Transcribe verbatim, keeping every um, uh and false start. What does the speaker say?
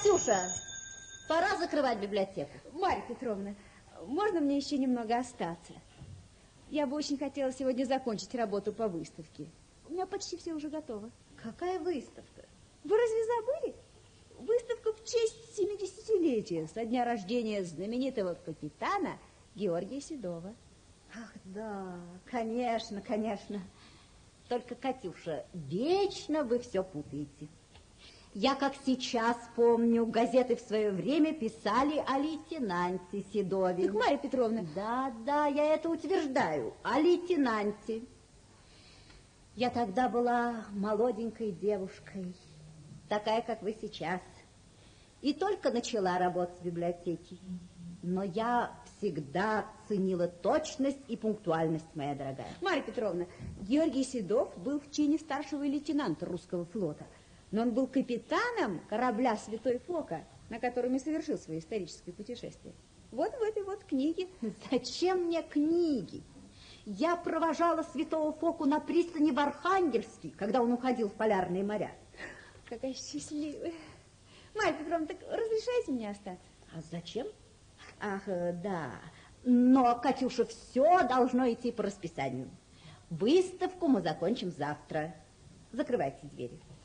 Катюша, пора закрывать библиотеку. Марья Петровна, можно мне еще немного остаться? Я бы очень хотела сегодня закончить работу по выставке. У меня почти все уже готово. Какая выставка? Вы разве забыли? Выставка в честь семидесятилетия со дня рождения знаменитого капитана Георгия Седова. Ах, да, конечно, конечно. Только, Катюша, вечно вы все путаете. Я, как сейчас помню, газеты в свое время писали о лейтенанте Седове. Так, Марья Петровна... Да, да, я это утверждаю, о лейтенанте. Я тогда была молоденькой девушкой, такая, как вы сейчас, и только начала работать в библиотеке. Но я всегда ценила точность и пунктуальность, моя дорогая. Марья Петровна, Георгий Седов был в чине старшего лейтенанта русского флота, но он был капитаном корабля «Святой Фока», на котором и совершил свои исторические путешествия. Вот в этой вот книге. Зачем мне книги? Я провожала Святого Фоку на пристани в Архангельске, когда он уходил в полярные моря. Какая счастливая. Марья Петровна, так разрешайте мне остаться? А зачем? Ах, да. Но, Катюша, все должно идти по расписанию. Выставку мы закончим завтра. Закрывайте двери.